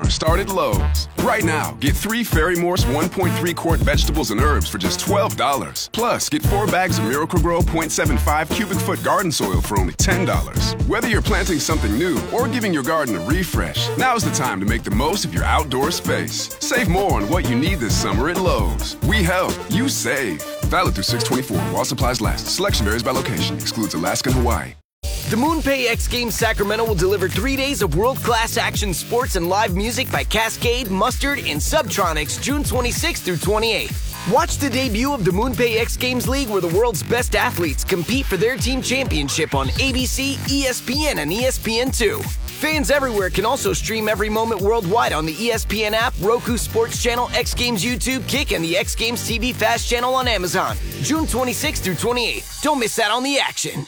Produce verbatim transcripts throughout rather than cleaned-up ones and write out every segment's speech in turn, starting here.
dollars start at Lowe's. Right now, get three Fairy Morse one point three quart vegetables and herbs for just twelve dollars. Plus, get four bags of Miracle-Gro point seven five cubic foot garden soil for only ten dollars. Whether you're planting something new or giving your garden a refresh, now's the time to make the most of your outdoor space. Save more on what you need this summer at Lowe's. We help, you save. Valid through six twenty-four while supplies last. Selection varies by location. Excludes Alaska and Hawaii. The MoonPay X Games Sacramento will deliver three days of world-class action sports and live music by Cascade, Mustard, and Subtronics June twenty-sixth through twenty-eighth. Watch the debut of the MoonPay X Games League, where the world's best athletes compete for their team championship on A B C, E S P N, and E S P N two. Fans everywhere can also stream every moment worldwide on the E S P N app, Roku Sports Channel, X Games YouTube, Kick, and the X Games T V Fast channel on Amazon. June twenty-sixth through twenty-eighth. Don't miss out on the action.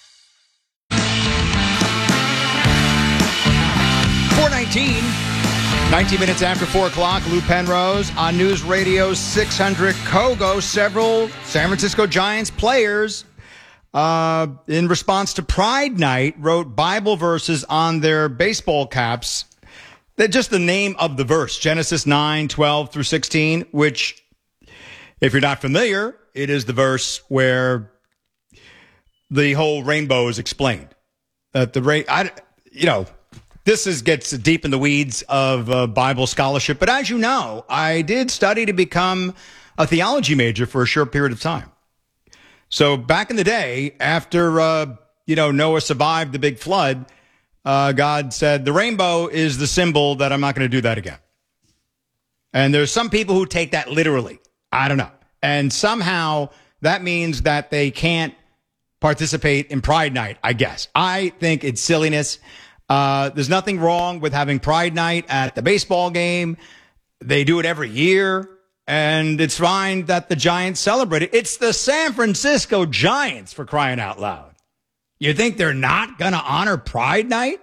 four nineteen, nineteen minutes after four o'clock, Lou Penrose on News Radio six hundred Kogo. Several San Francisco Giants players, uh, in response to Pride Night, wrote Bible verses on their baseball caps. They're just the name of the verse, Genesis nine, twelve through sixteen, which, if you're not familiar, it is the verse where the whole rainbow is explained. That the rain, I, you know, This is gets deep in the weeds of uh, Bible scholarship. But as you know, I did study to become a theology major for a short period of time. So back in the day, after, uh, you know, Noah survived the big flood, uh, God said, the rainbow is the symbol that I'm not going to do that again. And there's some people who take that literally. I don't know. And somehow that means that they can't participate in Pride Night, I guess. I think it's silliness. Uh, there's nothing wrong with having Pride Night at the baseball game. They do it every year, and it's fine that the Giants celebrate it. It's the San Francisco Giants, for crying out loud. You think they're not going to honor Pride Night?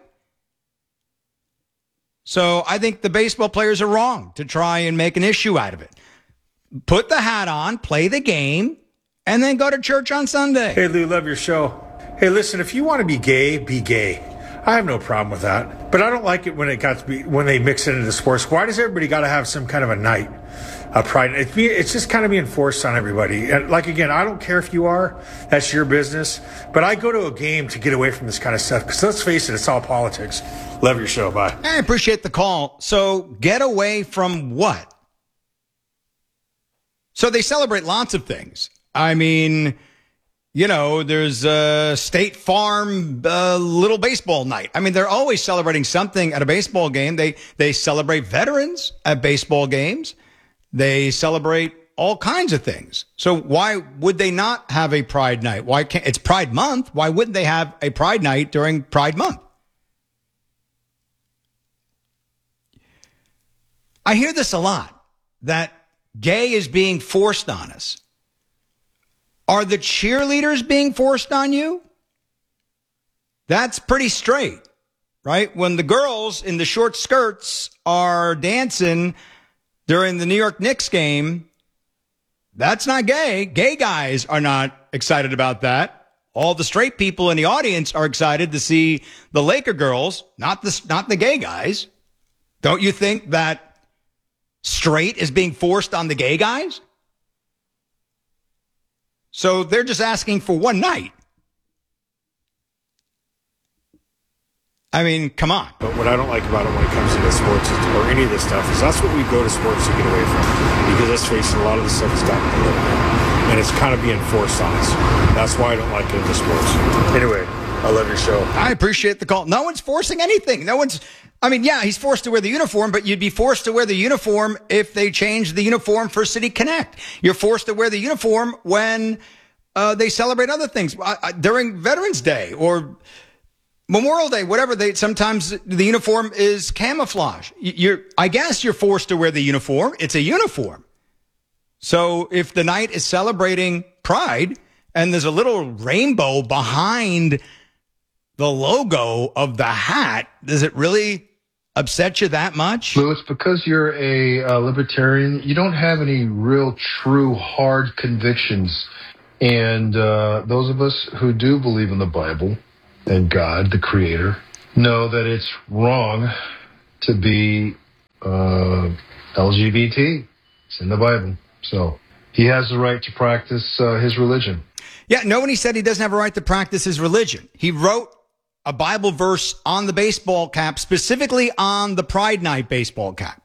So I think the baseball players are wrong to try and make an issue out of it. Put the hat on, play the game, and then go to church on Sunday. Hey, Lou, love your show. Hey, listen, if you want to be gay, be gay. I have no problem with that, but I don't like it when it got to be when they mix it into sports. Why does everybody got to have some kind of a night, a pride? It's, be, it's just kind of being forced on everybody. And like again, I don't care if you are; that's your business. But I go to a game to get away from this kind of stuff because let's face it, it's all politics. Love your show. Bye. I appreciate the call. So get away from what? So they celebrate lots of things. I mean, you know, there's a State Farm uh, little baseball night. I mean, they're always celebrating something at a baseball game. They they celebrate veterans at baseball games. They celebrate all kinds of things. So why would they not have a Pride Night? Why can't it's Pride Month? Why wouldn't they have a Pride Night during Pride Month? I hear this a lot, that gay is being forced on us. Are the cheerleaders being forced on you? That's pretty straight, right? When the girls in the short skirts are dancing during the New York Knicks game, that's not gay. Gay guys are not excited about that. All the straight people in the audience are excited to see the Laker girls, not the, not the gay guys. Don't you think that straight is being forced on the gay guys? So they're just asking for one night. I mean, come on. But what I don't like about it when it comes to the sports or any of this stuff is that's what we go to sports to get away from. Because let's face it, a lot of the stuff has gotten political. And it's kind of being forced on us. That's why I don't like it in the sports. Anyway, I love your show. I appreciate the call. No one's forcing anything. No one's, I mean, yeah, he's forced to wear the uniform, but you'd be forced to wear the uniform if they changed the uniform for City Connect. You're forced to wear the uniform when uh, they celebrate other things. Uh, during Veterans Day or Memorial Day, whatever, they sometimes the uniform is camouflage. You're, I guess you're forced to wear the uniform. It's a uniform. So if the night is celebrating Pride and there's a little rainbow behind the logo of the hat, does it really upset you that much? Louis, because you're a uh, libertarian, you don't have any real, true, hard convictions. And uh, those of us who do believe in the Bible and God, the Creator, know that it's wrong to be uh, L G B T. It's in the Bible. So he has the right to practice uh, his religion. Yeah, nobody said he doesn't have a right to practice his religion. He wrote a Bible verse on the baseball cap, specifically on the Pride Night baseball cap.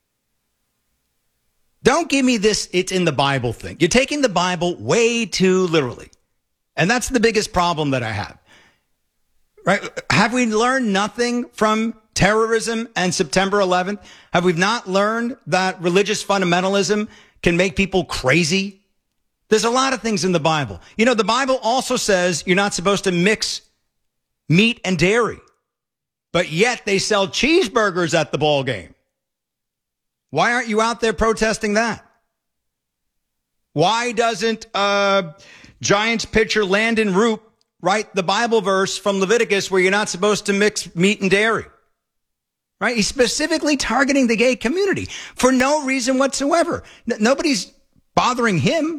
Don't give me this, it's in the Bible thing. You're taking the Bible way too literally. And that's the biggest problem that I have. Right? Have we learned nothing from terrorism and September eleventh? Have we not learned that religious fundamentalism can make people crazy? There's a lot of things in the Bible. You know, the Bible also says you're not supposed to mix meat and dairy, but yet they sell cheeseburgers at the ball game. Why aren't you out there protesting that? Why doesn't uh, Giants pitcher Landon Root write the Bible verse from Leviticus where you're not supposed to mix meat and dairy? Right? He's specifically targeting the gay community for no reason whatsoever. N- nobody's bothering him.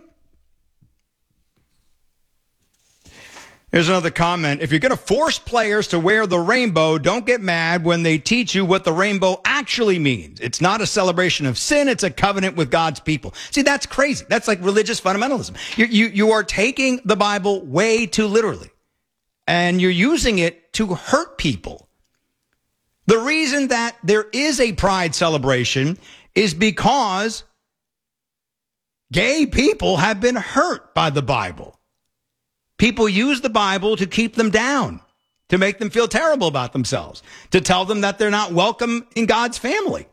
Here's another comment. If you're going to force players to wear the rainbow, don't get mad when they teach you what the rainbow actually means. It's not a celebration of sin. It's a covenant with God's people. See, that's crazy. That's like religious fundamentalism. You, you, you are taking the Bible way too literally, and you're using it to hurt people. The reason that there is a pride celebration is because gay people have been hurt by the Bible. People use the Bible to keep them down, to make them feel terrible about themselves, to tell them that they're not welcome in God's family.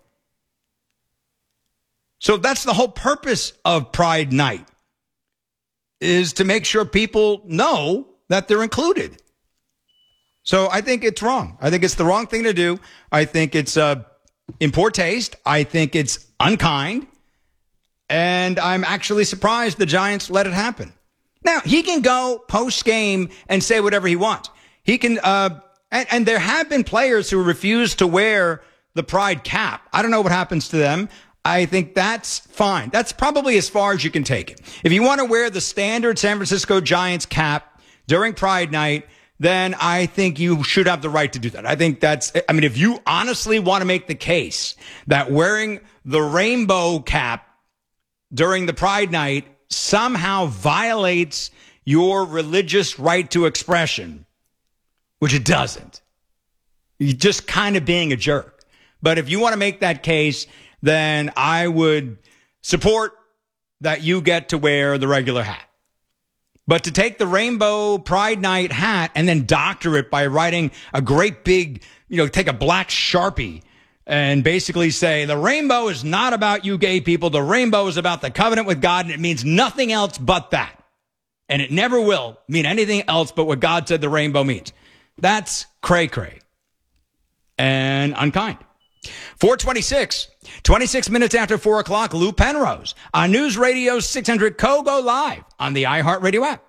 So that's the whole purpose of Pride Night, is to make sure people know that they're included. So I think it's wrong. I think it's the wrong thing to do. I think it's uh, in poor taste. I think it's unkind. And I'm actually surprised the Giants let it happen. Now, he can go post-game and say whatever he wants. He can, uh, and, and there have been players who refuse to wear the pride cap. I don't know what happens to them. I think that's fine. That's probably as far as you can take it. If you want to wear the standard San Francisco Giants cap during Pride Night, then I think you should have the right to do that. I think that's, I mean, if you honestly want to make the case that wearing the rainbow cap during the Pride Night somehow violates your religious right to expression, which it doesn't. You're just kind of being a jerk. But if you want to make that case, then I would support that you get to wear the regular hat. But to take the rainbow Pride Night hat and then doctor it by writing a great big, you know, take a black Sharpie and basically say the rainbow is not about you gay people. The rainbow is about the covenant with God, and it means nothing else but that. And it never will mean anything else but what God said the rainbow means. That's cray-cray and unkind. four twenty-six, twenty-six minutes after four o'clock, Lou Penrose on News Radio six hundred Kogo live on the iHeartRadio app.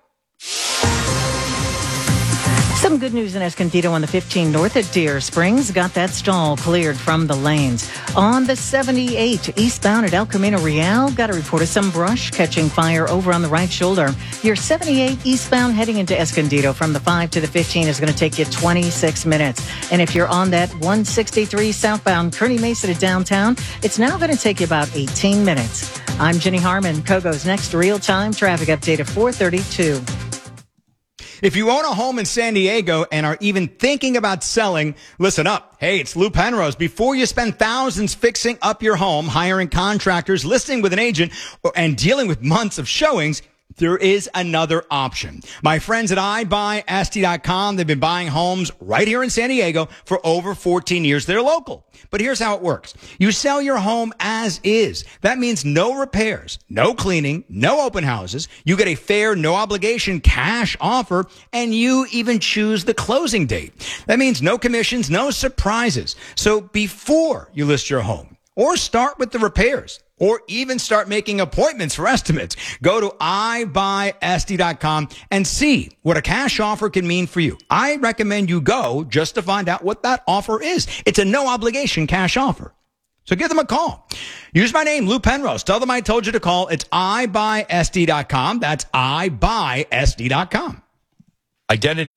Some good news in Escondido on the fifteen north at Deer Springs. Got that stall cleared from the lanes. On the seventy-eight eastbound at El Camino Real, got a report of some brush catching fire over on the right shoulder. Your seventy-eight eastbound heading into Escondido from the five to the fifteen is going to take you twenty-six minutes. And if you're on that one sixty-three southbound Kearny Mesa to downtown, it's now going to take you about eighteen minutes. I'm Jenny Harmon. Kogo's next real-time traffic update at four thirty-two. If you own a home in San Diego and are even thinking about selling, listen up. Hey, it's Lou Penrose. Before you spend thousands fixing up your home, hiring contractors, listing with an agent, and dealing with months of showings, there is another option. My friends at i buy asti dot com, they've been buying homes right here in San Diego for over fourteen years. They're local. But here's how it works. You sell your home as is. That means no repairs, no cleaning, no open houses. You get a fair, no obligation cash offer, and you even choose the closing date. That means no commissions, no surprises. So before you list your home, or start with the repairs, or even start making appointments for estimates, go to i buy asti dot com and see what a cash offer can mean for you. I recommend you go just to find out what that offer is. It's a no obligation cash offer. So give them a call. Use my name, Lou Penrose. Tell them I told you to call. It's i buy asti dot com. That's i buy asti dot com. Identity.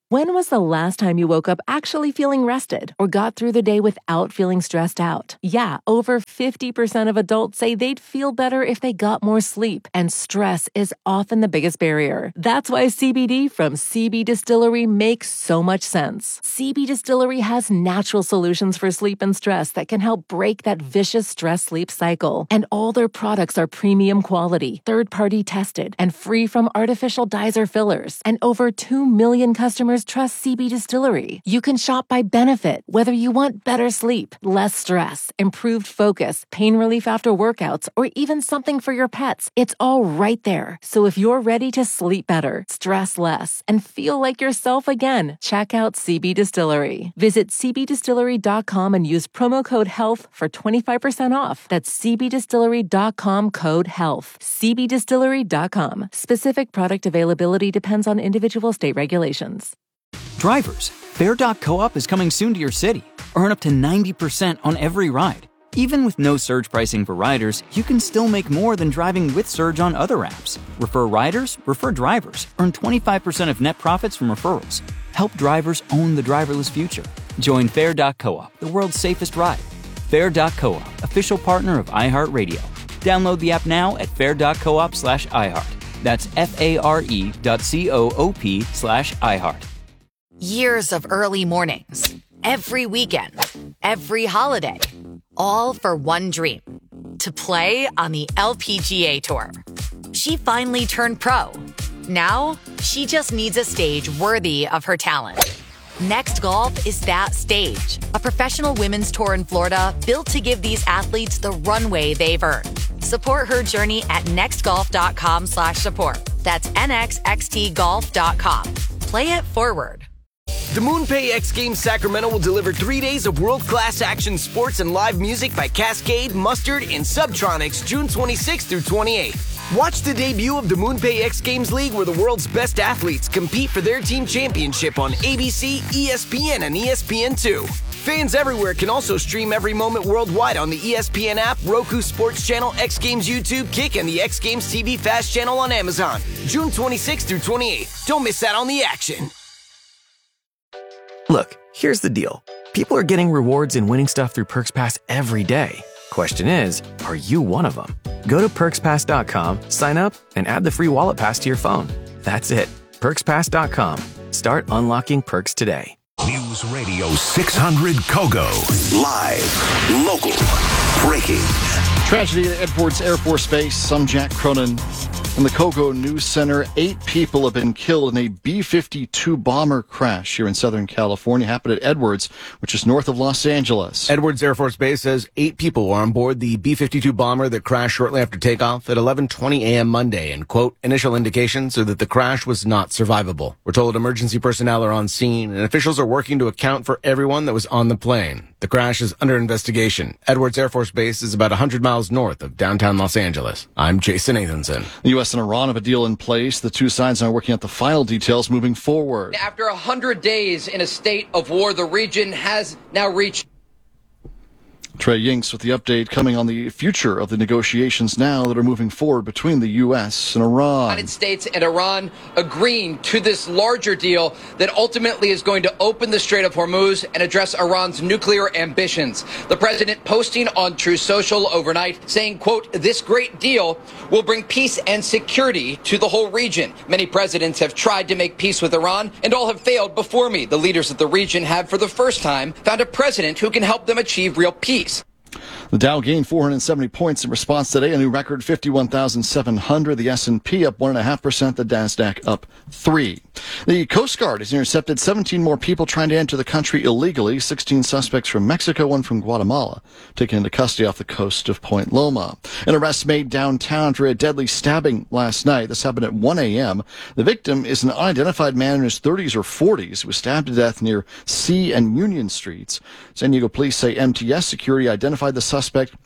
When was the last time you woke up actually feeling rested or got through the day without feeling stressed out? Yeah, over fifty percent of adults say they'd feel better if they got more sleep, and stress is often the biggest barrier. That's why C B D from C B Distillery makes so much sense. C B Distillery has natural solutions for sleep and stress that can help break that vicious stress-sleep cycle. And all their products are premium quality, third-party tested, and free from artificial dyes or fillers. And over two million customers trust C B Distillery. You can shop by benefit, whether you want better sleep, less stress, improved focus, pain relief after workouts, or even something for your pets. It's all right there. So if you're ready to sleep better, stress less, and feel like yourself again, check out C B Distillery. Visit c b distillery dot com and use promo code HEALTH for twenty-five percent off. That's c b distillery dot com code HEALTH. c b distillery dot com. Specific product availability depends on individual state regulations. Drivers, Fare dot coop is coming soon to your city. Earn up to ninety percent on every ride. Even with no surge pricing for riders, you can still make more than driving with Surge on other apps. Refer riders, refer drivers. Earn twenty-five percent of net profits from referrals. Help drivers own the driverless future. Join Fare dot coop, the world's safest ride. Fare dot coop, official partner of iHeartRadio. Download the app now at fare dot coop slash iHeart. That's F-A-R-E dot C-O-O-P slash iHeart. Years of early mornings, every weekend, every holiday, all for one dream, to play on the L P G A Tour. She finally turned pro. Now, she just needs a stage worthy of her talent. Next Golf is that stage, a professional women's tour in Florida built to give these athletes the runway they've earned. Support her journey at nextgolf.com slash support. That's N X X T golf dot com. Play it forward. The MoonPay X Games Sacramento will deliver three days of world-class action sports and live music by Cascade, Mustard, and Subtronics June twenty-sixth through twenty-eighth. Watch the debut of the MoonPay X Games League, where the world's best athletes compete for their team championship on A B C, E S P N, and E S P N two. Fans everywhere can also stream every moment worldwide on the E S P N app, Roku Sports Channel, X Games YouTube, Kick, and the X Games T V Fast Channel on Amazon. June twenty-sixth through twenty-eighth. Don't miss out on the action. Look, here's the deal. People are getting rewards and winning stuff through Perks Pass every day. Question is, are you one of them? Go to perks pass dot com, sign up, and add the free wallet pass to your phone. That's it. perks pass dot com. Start unlocking perks today. News Radio six hundred Kogo. Live, local, breaking. Tragedy at Edwards Air Force Base. Some Jack Cronin in the Kogo News Center. Eight people have been killed in a B fifty-two bomber crash here in Southern California. Happened at Edwards, which is north of Los Angeles. Edwards Air Force Base says eight people were on board the B fifty-two bomber that crashed shortly after takeoff at eleven twenty a.m. Monday. And, quote, initial indications are that the crash was not survivable. We're told emergency personnel are on scene and officials are working to account for everyone that was on the plane. The crash is under investigation. Edwards Air Force Base is about one hundred miles north of downtown Los Angeles. I'm Jason Nathanson. The U S and Iran have a deal in place. The two sides are working out the final details moving forward. After one hundred days in a state of war, the region has now reached... Trey Yinks with the update coming on the future of the negotiations now that are moving forward between the U S and Iran. The United States and Iran agreeing to this larger deal that ultimately is going to open the Strait of Hormuz and address Iran's nuclear ambitions. The president posting on Truth Social overnight saying, quote, this great deal will bring peace and security to the whole region. Many presidents have tried to make peace with Iran and all have failed before me. The leaders of the region have for the first time found a president who can help them achieve real peace. The Dow gained four hundred seventy points in response today, a new record fifty-one thousand seven hundred. The S and P up one point five percent, the NASDAQ up three. The Coast Guard has intercepted seventeen more people trying to enter the country illegally. sixteen suspects from Mexico, one from Guatemala, taken into custody off the coast of Point Loma. An arrest made downtown after a deadly stabbing last night. This happened at one a.m. The victim is an unidentified man in his thirties or forties who was stabbed to death near C and Union Streets. San Diego police say M T S security identified the suspect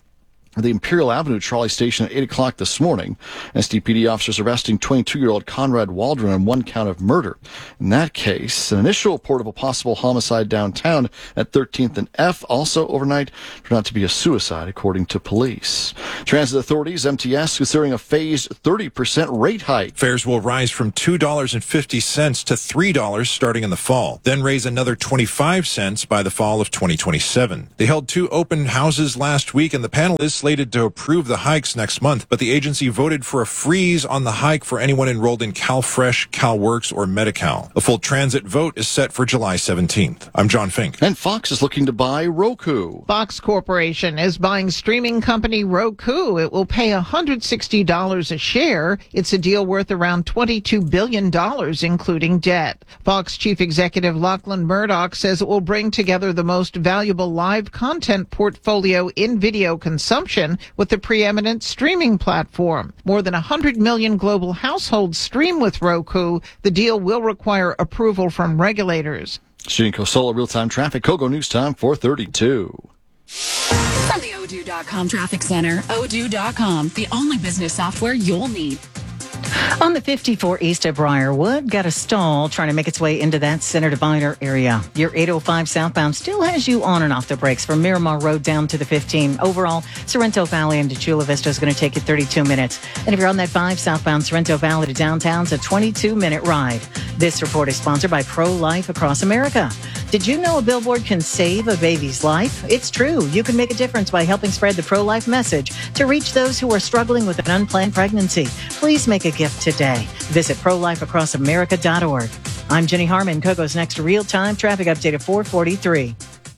the Imperial Avenue trolley station at eight o'clock this morning. S D P D officers arresting twenty-two-year-old Conrad Waldron on one count of murder. In that case, an initial report of a possible homicide downtown at thirteenth and F, also overnight, turned out to be a suicide, according to police. Transit authorities, M T S, considering a phased thirty percent rate hike. Fares will rise from two dollars and fifty cents to three dollars starting in the fall, then raise another twenty-five cents by the fall of twenty twenty-seven. They held two open houses last week, and the panel is slated to approve the hikes next month, but the agency voted for a freeze on the hike for anyone enrolled in CalFresh, CalWorks, or Medi-Cal. A full transit vote is set for July seventeenth. I'm John Fink. And Fox is looking to buy Roku. Fox Corporation is buying streaming company Roku. It will pay one hundred sixty dollars a share. It's a deal worth around twenty-two billion dollars, including debt. Fox Chief Executive Lachlan Murdoch says it will bring together the most valuable live content portfolio in video consumption with the preeminent streaming platform. More than one hundred million global households stream with Roku. The deal will require approval from regulators. Shooting Cosola real-time traffic. Kogo News Time, four thirty-two. From the Odoo dot com Traffic Center, Odoo dot com, the only business software you'll need. On the fifty-four east of Briarwood, got a stall trying to make its way into that center divider area. Your eight oh five southbound still has you on and off the brakes from Miramar Road down to the fifteen. Overall, Sorrento Valley into Chula Vista is going to take you thirty-two minutes. And if you're on that five southbound Sorrento Valley to downtown, it's a twenty-two minute ride. This report is sponsored by Pro-Life Across America. Did you know a billboard can save a baby's life? It's true. You can make a difference by helping spread the pro-life message to reach those who are struggling with an unplanned pregnancy. Please make a gift today. Visit pro life across america dot org. I'm Jenny Harmon. Kogo's next real-time traffic update at four forty-three.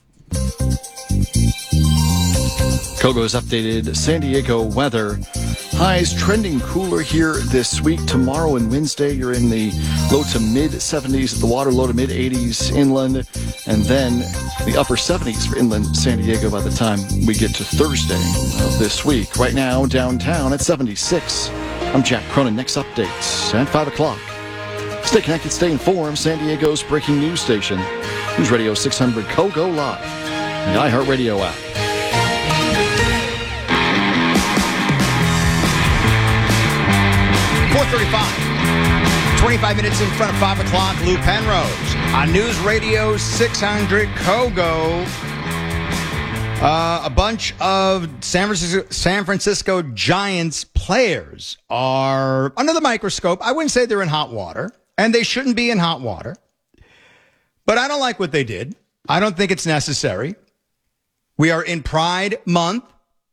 Kogo's updated San Diego weather. Highs trending cooler here this week. Tomorrow and Wednesday, you're in the low to mid seventies at the water, low to mid eighties inland, and then the upper seventies for inland San Diego by the time we get to Thursday of this week. Right now, downtown at seventy-six. I'm Jack Cronin. Next updates at five o'clock. Stay connected, stay informed. San Diego's breaking news station. News Radio six hundred Kogo Live. The iHeartRadio app. four thirty-five. twenty-five minutes in front of five o'clock. Lou Penrose on News Radio six hundred Kogo. Uh, a bunch of San Francisco, San Francisco Giants players are under the microscope. I wouldn't say they're in hot water, and they shouldn't be in hot water. But I don't like what they did. I don't think it's necessary. We are in Pride Month.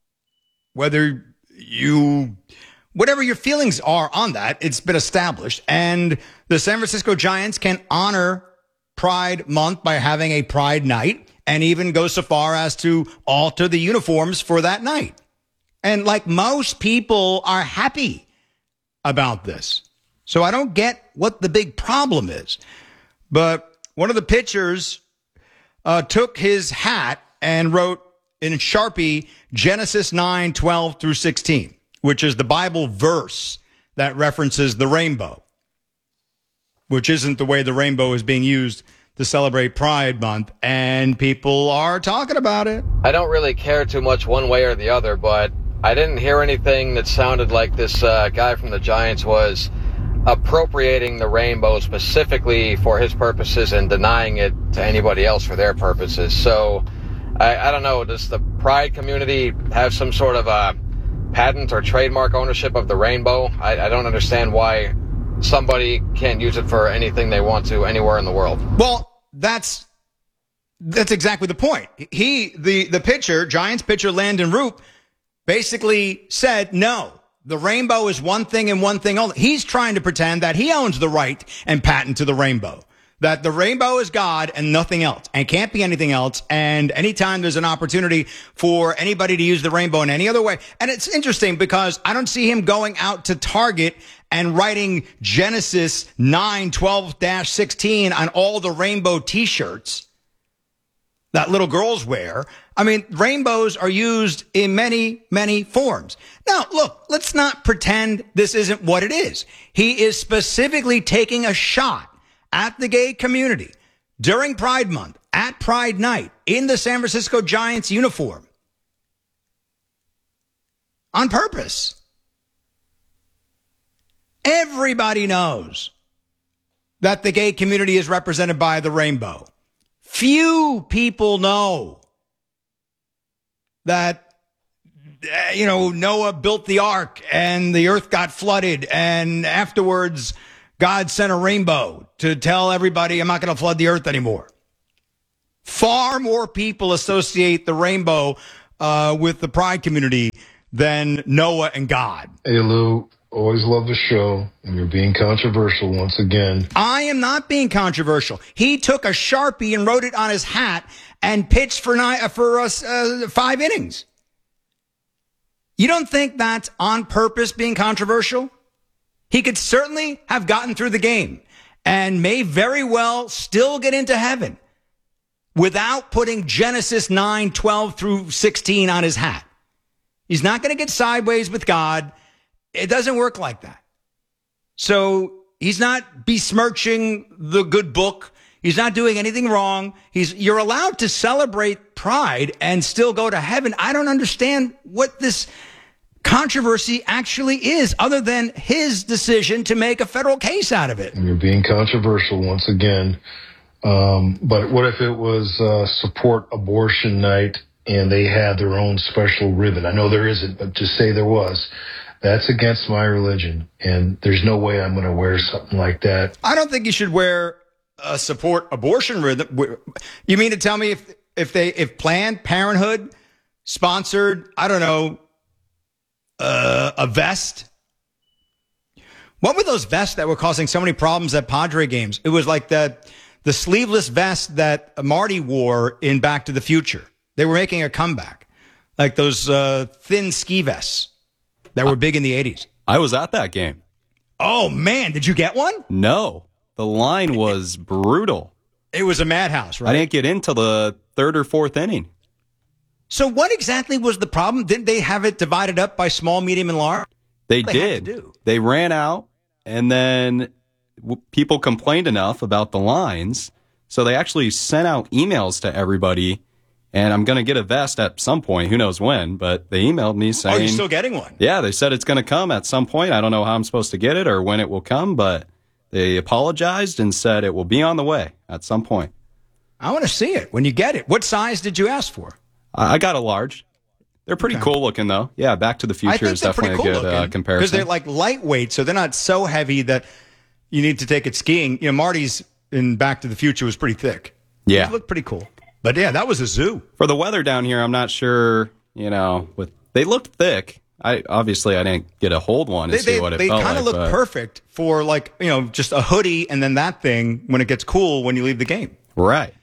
Whether you, whatever your feelings are on that, it's been established. And the San Francisco Giants can honor Pride Month by having a Pride Night, and even go so far as to alter the uniforms for that night. And like most people are happy about this. So I don't get what the big problem is. But one of the pitchers uh, took his hat and wrote in Sharpie Genesis nine, twelve through sixteen, which is the Bible verse that references the rainbow, which isn't the way the rainbow is being used to celebrate Pride Month, and people are talking about it. I don't really care too much one way or the other, but I didn't hear anything that sounded like this uh, guy from the Giants was appropriating the rainbow specifically for his purposes and denying it to anybody else for their purposes. So, I, I don't know, does the Pride community have some sort of a patent or trademark ownership of the rainbow? I, I don't understand why somebody can't use it for anything they want to anywhere in the world. Well, that's that's exactly the point. He, the, the pitcher, Giants pitcher Landon Roop, basically said, no, the rainbow is one thing and one thing only. He's trying to pretend that he owns the right and patent to the rainbow, that the rainbow is God and nothing else, and can't be anything else. And anytime there's an opportunity for anybody to use the rainbow in any other way. And it's interesting because I don't see him going out to Target and writing Genesis nine, twelve dash sixteen on all the rainbow t-shirts that little girls wear. I mean, rainbows are used in many, many forms. Now, look, let's not pretend this isn't what it is. He is specifically taking a shot at the gay community during Pride Month, at Pride Night, in the San Francisco Giants uniform. on purpose. Everybody knows that the gay community is represented by the rainbow. Few people know that, you know, Noah built the ark and the earth got flooded, and afterwards God sent a rainbow to tell everybody, I'm not going to flood the earth anymore. Far more people associate the rainbow uh, with the pride community than Noah and God. Hey, Lou, always love the show, and you're being controversial once again. I am not being controversial. He took a Sharpie and wrote it on his hat and pitched for nine, for us uh, five innings. You don't think that's on purpose being controversial? He could certainly have gotten through the game and may very well still get into heaven without putting Genesis nine, twelve through sixteen on his hat. He's not going to get sideways with God. It doesn't work like that. So he's not besmirching the good book. He's not doing anything wrong. He's, you're allowed to celebrate pride and still go to heaven. I don't understand what this controversy actually is, other than his decision to make a federal case out of it. And you're being controversial once again. Um, but what if it was uh, support abortion night and they had their own special ribbon? I know there isn't, but just say there was. That's against my religion, and there's no way I'm going to wear something like that. I don't think you should wear a support abortion ribbon. You mean to tell me if if they if Planned Parenthood sponsored, I don't know, uh, a vest? What were those vests that were causing so many problems at Padre games? It was like the the sleeveless vest that Marty wore in Back to the Future. They were making a comeback, like those uh, thin ski vests that were big in the eighties. I was at that game. Oh, man. Did you get one? No. The line was brutal. It was a madhouse, right? I didn't get into the third or fourth inning. So what exactly was the problem? Didn't they have it divided up by small, medium, and large? They, they did. They ran out, and then w- people complained enough about the lines, so they actually sent out emails to everybody. And I'm going to get a vest at some point. Who knows when? But they emailed me saying... Oh, you're still getting one? Yeah, they said it's going to come at some point. I don't know how I'm supposed to get it or when it will come, but they apologized and said it will be on the way at some point. I want to see it when you get it. What size did you ask for? I got a large. They're pretty okay. cool looking, though. Yeah, Back to the Future is definitely cool a good uh, comparison. Because they're like lightweight, so they're not so heavy that you need to take it skiing. You know, Marty's in Back to the Future was pretty thick. Yeah. It looked pretty cool. But yeah, that was a zoo. For the weather down here, I'm not sure, you know, with they looked thick. I obviously I didn't get a hold one and they, see they, what it they felt like. They kind of look but... perfect for like, you know, just a hoodie and then that thing when it gets cool when you leave the game. Right.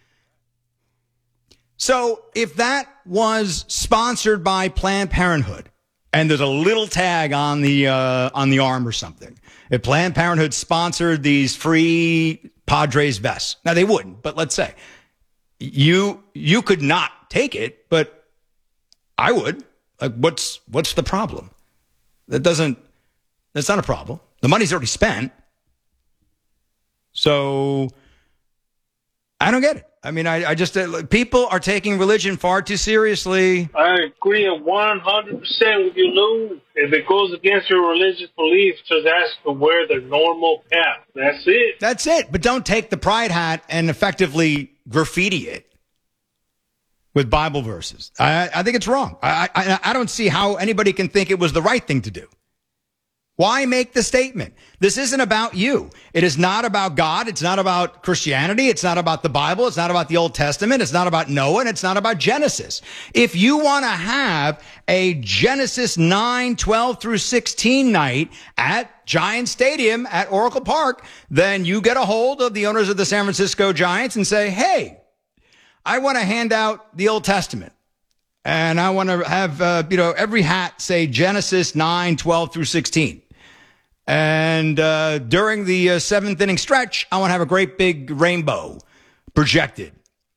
So if that was sponsored by Planned Parenthood and there's a little tag on the uh, on the arm or something, if Planned Parenthood sponsored these free Padres vests, now they wouldn't, but let's say. You you could not take it, but I would. Like, what's what's the problem? That doesn't. That's not a problem. The money's already spent. So I don't get it. I mean, I, I just uh, people are taking religion far too seriously. I agree one hundred percent with you, Lou. If it goes against your religious beliefs, just ask to wear the normal cap. That's it. That's it. But don't take the pride hat and effectively graffiti it with Bible verses. I, I think it's wrong. I, I, I don't see how anybody can think it was the right thing to do. Why make the statement? This isn't about you. It is not about God. It's not about Christianity. It's not about the Bible. It's not about the Old Testament. It's not about Noah, and it's not about Genesis. If you want to have a Genesis nine, twelve through sixteen night at Giant Stadium at Oracle Park, then you get a hold of the owners of the San Francisco Giants and say, hey, I want to hand out the Old Testament. And I want to have, uh, you know, every hat say Genesis nine, twelve through sixteen. And uh, during the uh, seventh inning stretch, I want to have a great big rainbow projected.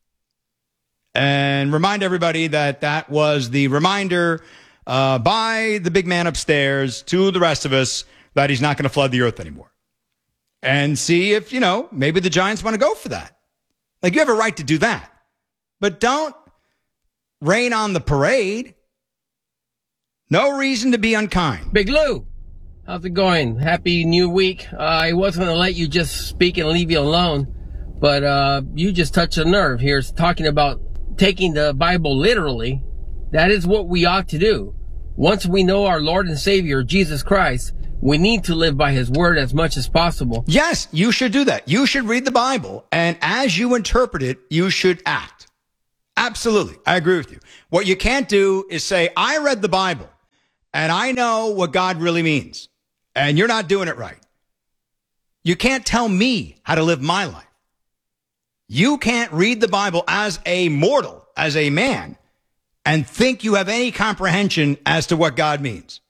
And remind everybody that that was the reminder uh, by the big man upstairs to the rest of us that he's not going to flood the earth anymore. And see if, you know, maybe the Giants want to go for that. Like, you have a right to do that. But don't rain on the parade. No reason to be unkind. Big Lou, how's it going? Happy new week. Uh, I wasn't going to let you just speak and leave you alone, but uh, you just touched a nerve here talking about taking the Bible literally. That is what we ought to do. Once we know our Lord and Savior, Jesus Christ, we need to live by his word as much as possible. Yes, you should do that. You should read the Bible, and as you interpret it, you should act. Absolutely. I agree with you. What you can't do is say, I read the Bible, and I know what God really means, and you're not doing it right. You can't tell me how to live my life. You can't read the Bible as a mortal, as a man, and think you have any comprehension as to what God means.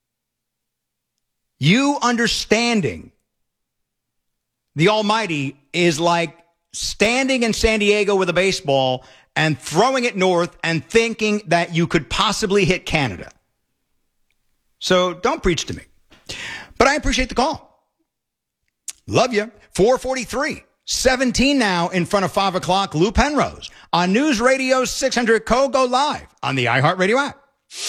You understanding the Almighty is like standing in San Diego with a baseball and throwing it north and thinking that you could possibly hit Canada. So don't preach to me. But I appreciate the call. Love you. four forty-three, seventeen now in front of five o'clock. Lou Penrose on News Radio six hundred Kogo live on the iHeartRadio app.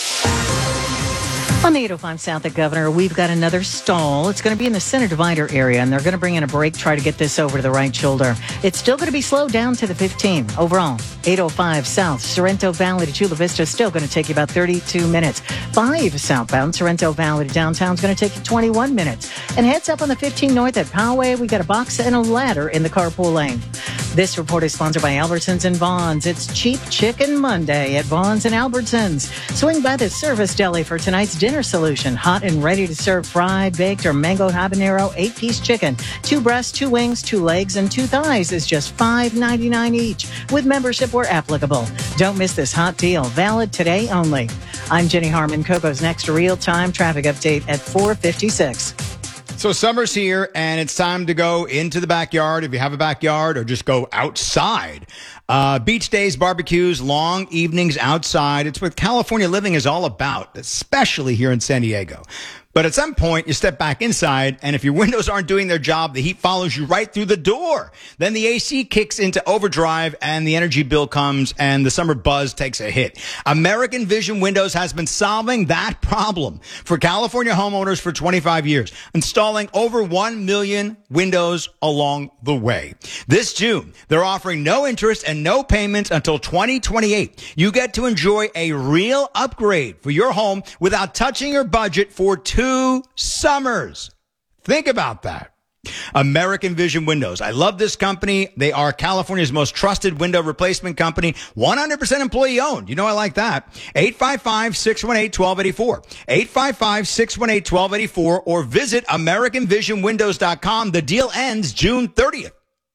On the eight oh five South at Governor, we've got another stall. It's going to be in the center divider area, and they're going to bring in a brake, try to get this over to the right shoulder. It's still going to be slowed down to the fifteen. Overall, eight oh five South, Sorrento Valley to Chula Vista, still going to take you about thirty-two minutes. five southbound, Sorrento Valley to downtown is going to take you twenty-one minutes. And heads up on the fifteen north at Poway, we got a box and a ladder in the carpool lane. This report is sponsored by Albertsons and Vaughn's. It's Cheap Chicken Monday at Vaughn's and Albertsons. Swing by the Service Deli for tonight's dinner solution. Hot and ready to serve fried, baked, or mango habanero eight-piece chicken. Two breasts, two wings, two legs, and two thighs is just five ninety-nine each, with membership where applicable. Don't miss this hot deal. Valid today only. I'm Jenny Harmon. Kogo's next real-time traffic update at four fifty-six. So summer's here, and it's time to go into the backyard, if you have a backyard, or just go outside. Uh, beach days, barbecues, long evenings outside. It's what California living is all about, especially here in San Diego. But at some point, you step back inside, and if your windows aren't doing their job, the heat follows you right through the door. Then the A C kicks into overdrive, and the energy bill comes, and the summer buzz takes a hit. American Vision Windows has been solving that problem for California homeowners for twenty-five years, installing over one million windows along the way. This June, they're offering no interest and no payments until twenty twenty-eight. You get to enjoy a real upgrade for your home without touching your budget for two summers. Think about that. American Vision Windows. I love this company. They are California's most trusted window replacement company. one hundred percent employee owned. You know I like that. eight five five, six one eight, one two eight four. eight five five, six one eight, one two eight four or visit American Vision Windows dot com. The deal ends June thirtieth.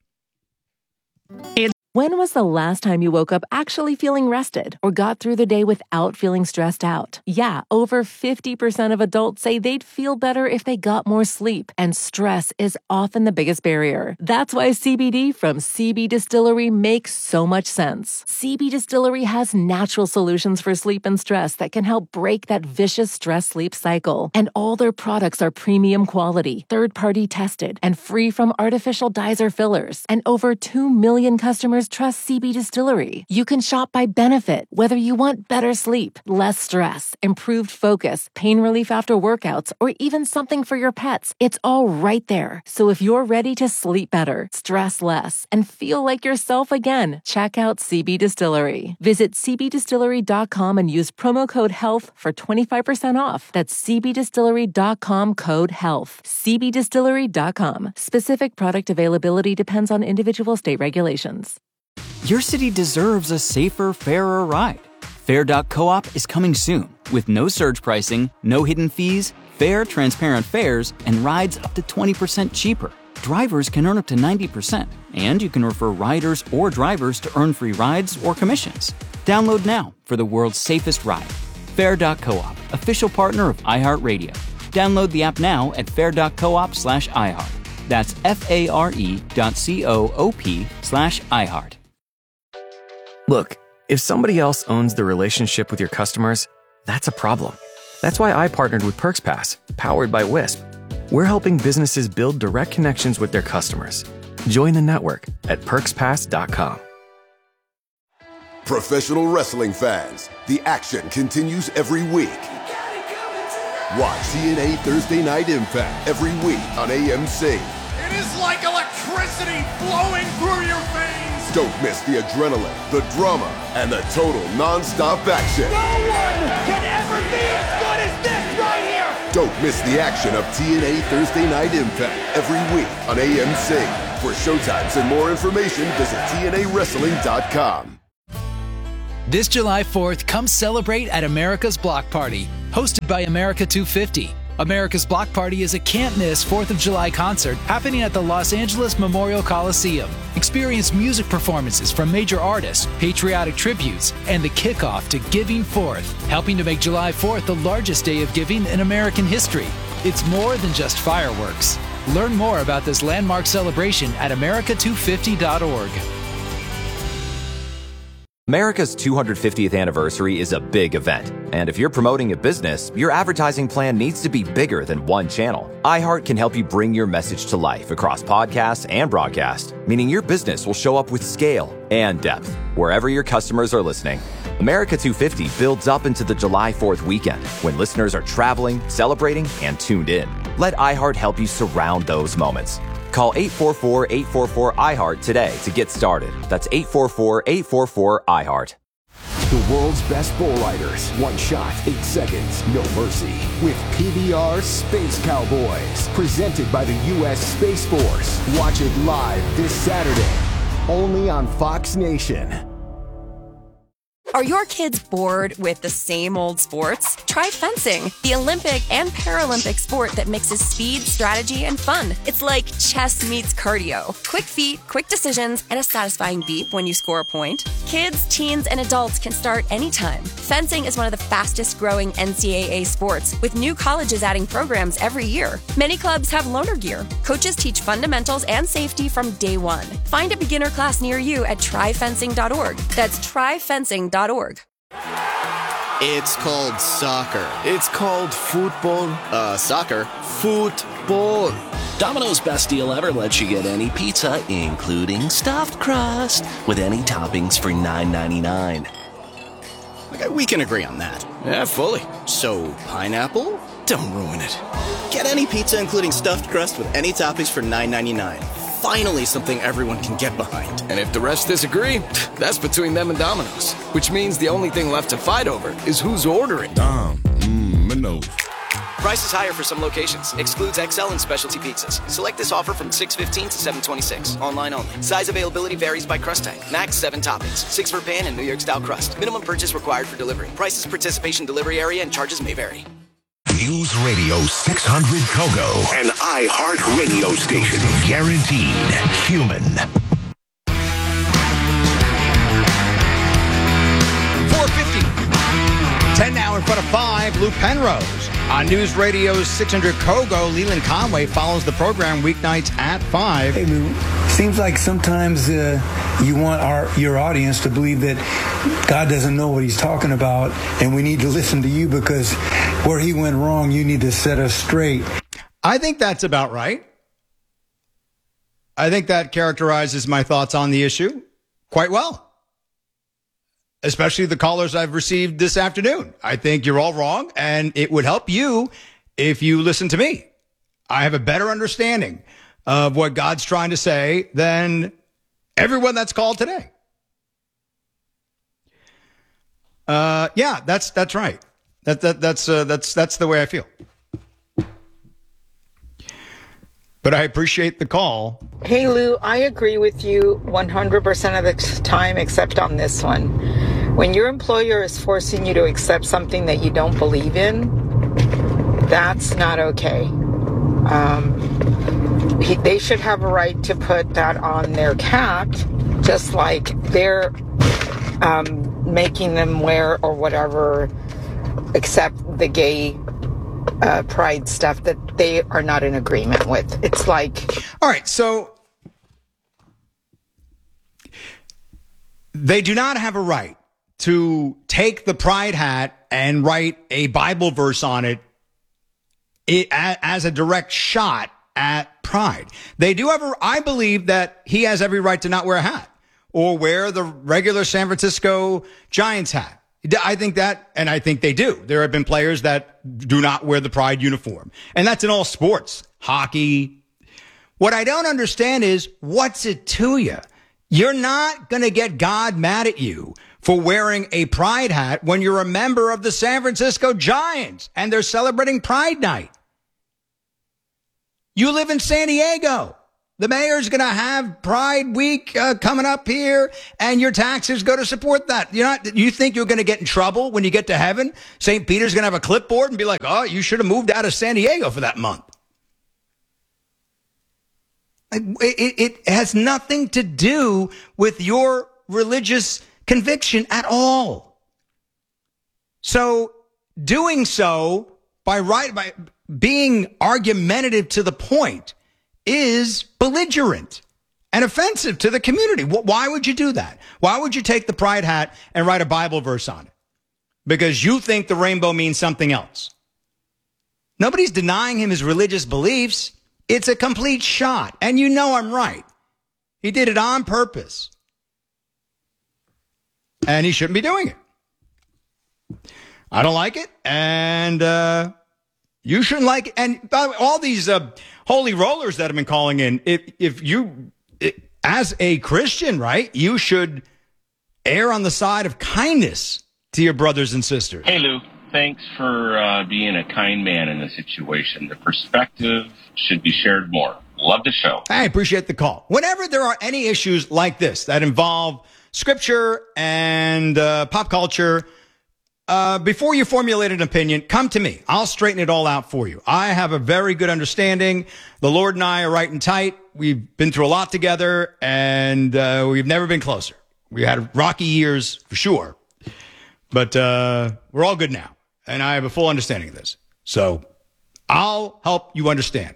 When was the last time you woke up actually feeling rested or got through the day without feeling stressed out? Yeah, over fifty percent of adults say they'd feel better if they got more sleep, and stress is often the biggest barrier. That's why C B D from C B Distillery makes so much sense. C B Distillery has natural solutions for sleep and stress that can help break that vicious stress-sleep cycle. And all their products are premium quality, third-party tested, and free from artificial dyes or fillers. And over two million customers trust C B Distillery. You can shop by benefit, whether you want better sleep, less stress, improved focus, pain relief after workouts, or even something for your pets. It's all right there. So if you're ready to sleep better, stress less, and feel like yourself again, check out C B Distillery. Visit C B distillery dot com and use promo code HEALTH for twenty-five percent off. That's C B distillery dot com code HEALTH. C B distillery dot com. Specific product availability depends on individual state regulations. Your city deserves a safer, fairer ride. Fair dot coop is coming soon with no surge pricing, no hidden fees, fair, transparent fares, and rides up to twenty percent cheaper. Drivers can earn up to ninety percent, and you can refer riders or drivers to earn free rides or commissions. Download now for the world's safest ride. Fair dot coop, official partner of iHeartRadio. Download the app now at fair dot coop slash iHeart. That's F-A-R-E dot C-O-O-P slash iHeart. Look, if somebody else owns the relationship with your customers, that's a problem. That's why I partnered with PerksPass, powered by Wisp. We're helping businesses build direct connections with their customers. Join the network at perks pass dot com. Professional wrestling fans, the action continues every week. Watch T N A Thursday Night Impact every week on A M C. It is like electricity flowing through your veins. Don't miss the adrenaline, the drama, and the total non-stop action. No one can ever be as good as this right here. Don't miss the action of T N A Thursday Night Impact every week on A M C. For showtimes and more information, visit T N A wrestling dot com. This July fourth, come celebrate at America's Block Party, hosted by America two fifty. America's Block Party is a can't-miss fourth of July concert happening at the Los Angeles Memorial Coliseum. Experience music performances from major artists, patriotic tributes, and the kickoff to Giving Forth, helping to make July fourth the largest day of giving in American history. It's more than just fireworks. Learn more about this landmark celebration at America two fifty dot org. America's two hundred fiftieth anniversary is a big event, and if you're promoting a business, your advertising plan needs to be bigger than one channel. iHeart can help you bring your message to life across podcasts and broadcast, meaning your business will show up with scale and depth wherever your customers are listening. America two fifty builds up into the July fourth weekend when listeners are traveling, celebrating, and tuned in. Let iHeart help you surround those moments. Call eight four four, eight four four, I heart today to get started. That's eight four four, eight four four, I heart. The world's best bull riders. One shot, eight seconds, no mercy. With P B R Space Cowboys. Presented by the U S Space Force. Watch it live this Saturday. Only on Fox Nation. Are your kids bored with the same old sports? Try fencing, the Olympic and Paralympic sport that mixes speed, strategy, and fun. It's like chess meets cardio. Quick feet, quick decisions, and a satisfying beep when you score a point. Kids, teens, and adults can start anytime. Fencing is one of the fastest growing N C double A sports, with new colleges adding programs every year. Many clubs have loaner gear. Coaches teach fundamentals and safety from day one. Find a beginner class near you at try fencing dot org. That's try fencing dot org. It's called soccer. It's called football. Uh, soccer. Football. Domino's Best Deal Ever lets you get any pizza, including stuffed crust, with any toppings for nine ninety-nine. Okay, we can agree on that. Yeah, fully. So, pineapple? Don't ruin it. Get any pizza, including stuffed crust, with any toppings for nine ninety-nine. Finally, something everyone can get behind. And if the rest disagree, that's between them and Domino's. Which means the only thing left to fight over is who's ordering. Dom, mmm, Mino's. Price is higher for some locations. Excludes X L and specialty pizzas. Select this offer from six fifteen to seven twenty-six. Online only. Size availability varies by crust type. Max seven toppings. Six for pan and New York style crust. Minimum purchase required for delivery. Prices, participation, delivery area, and charges may vary. News Radio six hundred Kogo, an iHeart radio station. Guaranteed human. four fifty. ten now in front of five. Lou Penrose on News Radio six hundred Kogo. Leland Conway follows the program weeknights at five. Hey, Lou. Seems like sometimes uh, you want our your audience to believe that God doesn't know what he's talking about, and we need to listen to you because where he went wrong, you need to set us straight. I think that's about right. I think that characterizes my thoughts on the issue quite well, especially the callers I've received this afternoon. I think you're all wrong, and it would help you if you listen to me. I have a better understanding of what God's trying to say than everyone that's called today. Uh, yeah, that's that's right. That that that's uh, that's that's the way I feel. But I appreciate the call. Hey Lou, I agree with you one hundred percent of the time except on this one. When your employer is forcing you to accept something that you don't believe in, that's not okay. Um, he, they should have a right to put that on their cat, just like they're um, making them wear or whatever, except the gay uh, pride stuff that they are not in agreement with. It's like... All right, so they do not have a right to take the pride hat and write a Bible verse on it, it as a direct shot at pride. They do have a, I believe that he has every right to not wear a hat or wear the regular San Francisco Giants hat. I think that, and I think they do. There have been players that do not wear the Pride uniform. And that's in all sports, hockey. What I don't understand is, what's it to you? You're not going to get God mad at you for wearing a Pride hat when you're a member of the San Francisco Giants and they're celebrating Pride Night. You live in San Diego. The mayor's going to have Pride Week uh, coming up here, and your taxes go to support that. You're not, you think you're going to get in trouble when you get to heaven? Saint Peter's going to have a clipboard and be like, oh, you should have moved out of San Diego for that month. It, it, it has nothing to do with your religious conviction at all. So doing so by right by being argumentative to the point is belligerent and offensive to the community. Why would you do that? Why would you take the Pride hat and write a Bible verse on it? Because you think the rainbow means something else. Nobody's denying him his religious beliefs. It's a complete shot. And you know I'm right. He did it on purpose. And he shouldn't be doing it. I don't like it. And uh, you shouldn't like it. And by the way, all these uh, holy rollers that have been calling in, if, if you, it, as a Christian, right, you should err on the side of kindness to your brothers and sisters. Hey, Lou. Thanks for uh, being a kind man in this situation. The perspective should be shared more. Love the show. I appreciate the call. Whenever there are any issues like this that involve scripture and uh, pop culture, uh, before you formulate an opinion, come to me. I'll straighten it all out for you. I have a very good understanding. The Lord and I are right and tight. We've been through a lot together, and uh, we've never been closer. We had rocky years for sure, but uh, we're all good now. And I have a full understanding of this. So I'll help you understand.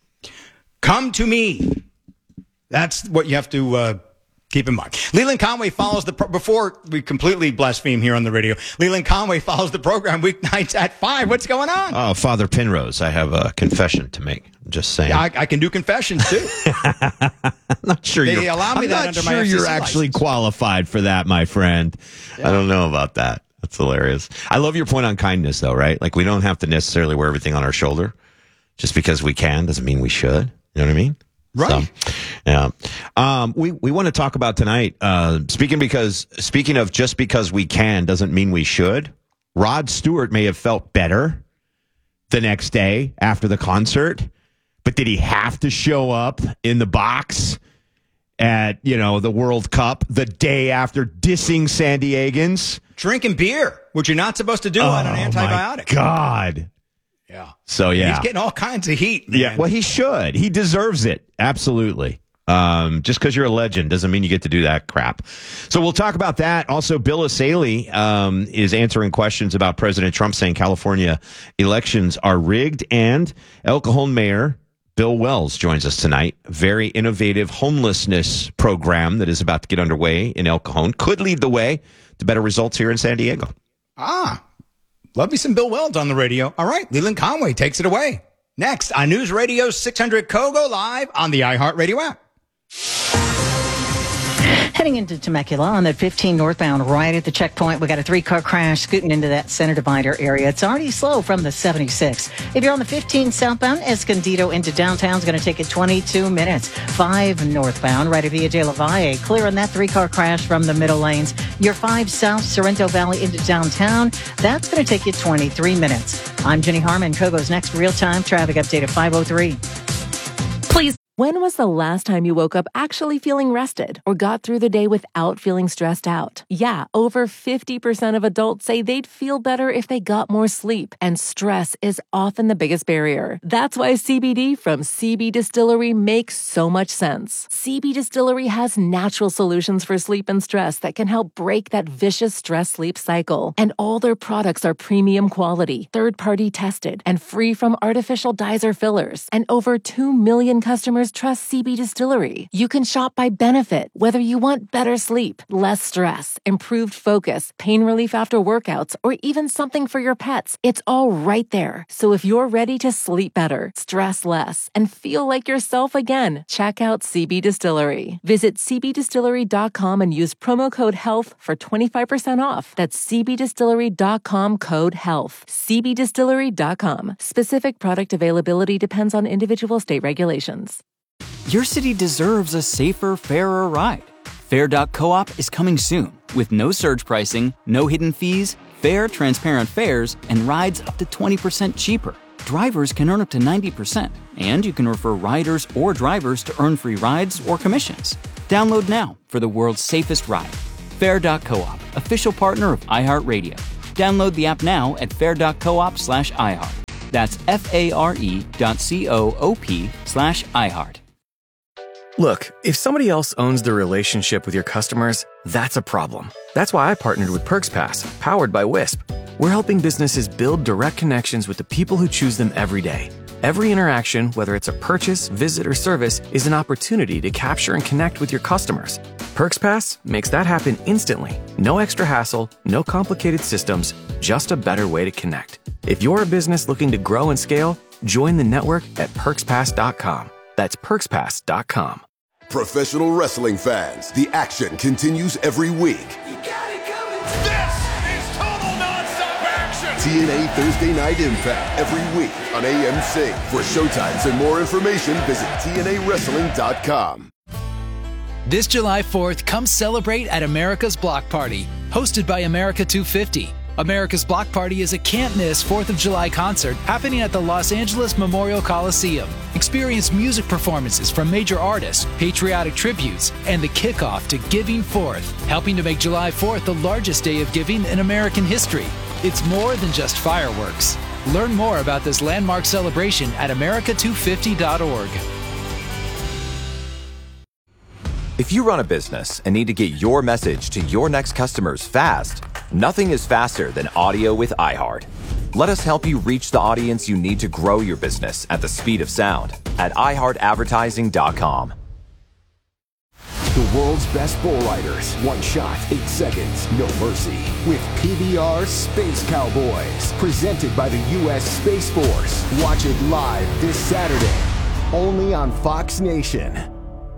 Come to me. That's what you have to uh, keep in mind. Leland Conway follows the, pro- before we completely blaspheme here on the radio, Leland Conway follows the program weeknights at five. What's going on? Oh, Father Penrose, I have a confession to make. I'm just saying. Yeah, I, I can do confessions too. I'm not sure They you're, allow me I'm that not under sure my F C C you're actually license. qualified for that, my friend. Yeah. I don't know about that. That's hilarious. I love your point on kindness, though, right? Like, we don't have to necessarily wear everything on our shoulder. Just because we can doesn't mean we should. You know what I mean? Right. So, yeah. Um, we, we want to talk about tonight, uh, speaking because, speaking of just because we can doesn't mean we should. Rod Stewart may have felt better the next day after the concert, but did he have to show up in the box at, you know, the World Cup the day after dissing San Diegans? Drinking beer, which you're not supposed to do oh, on an antibiotic. My God. Yeah. So, yeah. He's getting all kinds of heat, man. Yeah, well, he should. He deserves it. Absolutely. Um, just because you're a legend doesn't mean you get to do that crap. So we'll talk about that. Also, Bill Asaley um, is answering questions about President Trump saying California elections are rigged. And El Cajon Mayor Bill Wells joins us tonight. Very innovative homelessness program that is about to get underway in El Cajon. Could lead the way to better results here in San Diego. Ah, love me some Bill Wells on the radio. All right, Leland Conway takes it away. Next on News Radio six hundred Kogo, live on the iHeartRadio app. Heading into Temecula on that fifteen northbound right at the checkpoint, we got a three-car crash scooting into that center divider area. It's already slow from the seventy-six. If you're on the fifteen southbound, Escondido into downtown is going to take you twenty-two minutes. five northbound right at Villa de la Valle, clear on that three-car crash from the middle lanes. Your five south, Sorrento Valley into downtown, that's going to take you twenty-three minutes. I'm Jenny Harmon, Kogo's next real-time traffic update at five oh three. Please. When was the last time you woke up actually feeling rested or got through the day without feeling stressed out? Yeah, over fifty percent of adults say they'd feel better if they got more sleep, and stress is often the biggest barrier. That's why C B D from C B Distillery makes so much sense. C B Distillery has natural solutions for sleep and stress that can help break that vicious stress-sleep cycle. And all their products are premium quality, third-party tested, and free from artificial dyes or fillers. And over two million customers customers trust C B Distillery. You can shop by benefit, whether you want better sleep, less stress, improved focus, pain relief after workouts, or even something for your pets. It's all right there. So if you're ready to sleep better, stress less, and feel like yourself again, check out C B Distillery. Visit c b distillery dot com and use promo code HEALTH for twenty-five percent off. That's c b distillery dot com code HEALTH. c b distillery dot com. Specific product availability depends on individual state regulations. Your city deserves a safer, fairer ride. Fair dot coop is coming soon with no surge pricing, no hidden fees, fair, transparent fares, and rides up to twenty percent cheaper. Drivers can earn up to ninety percent, and you can refer riders or drivers to earn free rides or commissions. Download now for the world's safest ride. Fair dot coop, official partner of iHeartRadio. Download the app now at fair dot coop slash iHeart. That's F-A-R-E dot C-O-O-P slash iHeart. Look, if somebody else owns the relationship with your customers, that's a problem. That's why I partnered with PerksPass, powered by Wisp. We're helping businesses build direct connections with the people who choose them every day. Every interaction, whether it's a purchase, visit, or service, is an opportunity to capture and connect with your customers. PerksPass makes that happen instantly. No extra hassle, no complicated systems, just a better way to connect. If you're a business looking to grow and scale, join the network at perks pass dot com. That's perks pass dot com. Professional wrestling fans, the action continues every week. This is total nonstop action. T N A Thursday Night Impact every week on A M C. For showtimes and more information, visit T N A wrestling dot com. This July fourth, come celebrate at America's Block Party, hosted by America two fifty. America's Block Party is a can't-miss fourth of July concert happening at the Los Angeles Memorial Coliseum. Experience music performances from major artists, patriotic tributes, and the kickoff to Giving Fourth, helping to make July fourth the largest day of giving in American history. It's more than just fireworks. Learn more about this landmark celebration at america two fifty dot org. If you run a business and need to get your message to your next customers fast, nothing is faster than audio with iHeart. Let us help you reach the audience you need to grow your business at the speed of sound at i heart advertising dot com. The world's best bull riders. One shot, eight seconds, no mercy. With P B R Space Cowboys. Presented by the U S Space Force. Watch it live this Saturday. Only on Fox Nation.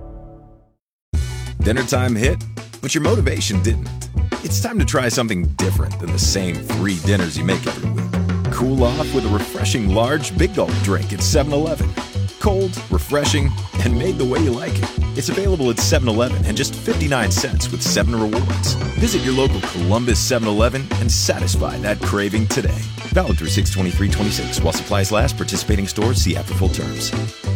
Dinner time hit, but your motivation didn't. It's time to try something different than the same three dinners you make every week. Cool off with a refreshing large Big Gulp drink at seven eleven. Cold, refreshing, and made the way you like it. It's available at seven eleven and just fifty-nine cents with seven rewards. Visit your local Columbus seven eleven and satisfy that craving today. Valid through six twenty-three twenty-six. While supplies last, participating stores see app for full terms.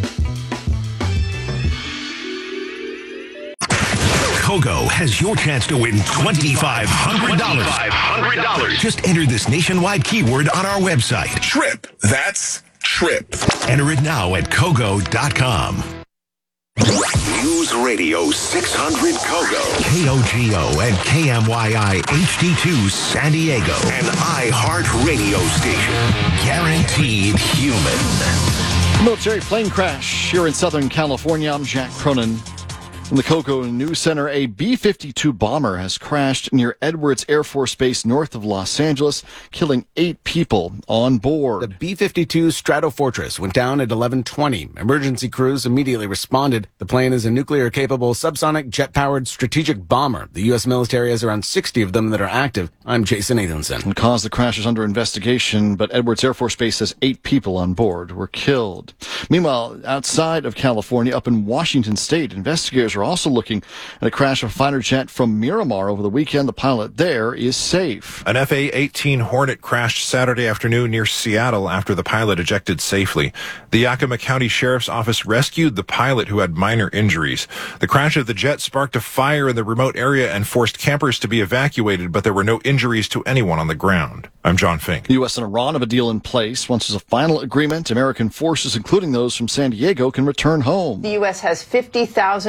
Kogo has your chance to win twenty-five hundred dollars. twenty-five hundred dollars. Just enter this nationwide keyword on our website. Trip. That's trip. Enter it now at Kogo dot com. News Radio six hundred Kogo. K O G O and K M Y I H D two San Diego. An iHeart radio station. Guaranteed human. Military plane crash here in Southern California. I'm Jack Cronin. From the Coco News Center, a B fifty-two bomber has crashed near Edwards Air Force Base north of Los Angeles, killing eight people on board. The B fifty-two Stratofortress went down at eleven twenty. Emergency crews immediately responded. The plane is a nuclear-capable, subsonic, jet-powered strategic bomber. The U S military has around sixty of them that are active. I'm Jason Nathanson. The cause of the crash is under investigation, but Edwards Air Force Base says eight people on board were killed. Meanwhile, outside of California, up in Washington State, investigators are also looking at a crash of a fighter jet from Miramar over the weekend. The pilot there is safe. An F A eighteen Hornet crashed Saturday afternoon near Seattle after the pilot ejected safely. The Yakima County Sheriff's Office rescued the pilot, who had minor injuries. The crash of the jet sparked a fire in the remote area and forced campers to be evacuated, but there were no injuries to anyone on the ground. I'm John Fink. The U S and Iran have a deal in place. Once there's a final agreement, American forces, including those from San Diego, can return home. The U S has fifty thousand troops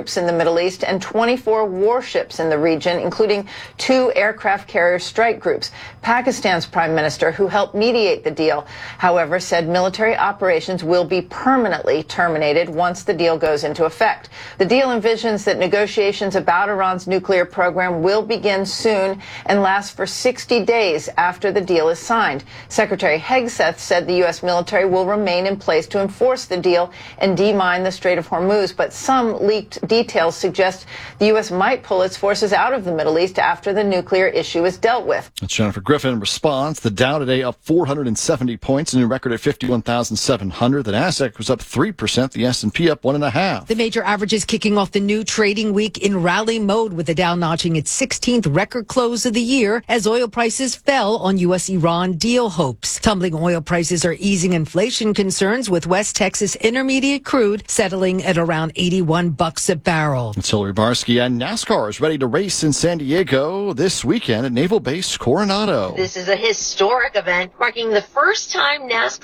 troops in the Middle East and twenty-four warships in the region, including two aircraft carrier strike groups. Pakistan's prime minister, who helped mediate the deal, however, said military operations will be permanently terminated once the deal goes into effect. The deal envisions that negotiations about Iran's nuclear program will begin soon and last for sixty days after the deal is signed. Secretary Hegseth said the U S military will remain in place to enforce the deal and demine the Strait of Hormuz, but some leaked details suggest the U S might pull its forces out of the Middle East after the nuclear issue is dealt with. That's Jennifer Griffin in response. The Dow today up four hundred seventy points, a new record at fifty-one thousand seven hundred. The Nasdaq was up three percent, the S and P up one point five. The major averages kicking off the new trading week in rally mode, with the Dow notching its sixteenth record close of the year as oil prices fell on U S Iran deal hopes. Tumbling oil prices are easing inflation concerns, with West Texas Intermediate crude settling at around eighty-one bucks a barrel. It's Hillary Barsky, and NASCAR is ready to race in San Diego this weekend at Naval Base Coronado. This is a historic event marking the first time NASCAR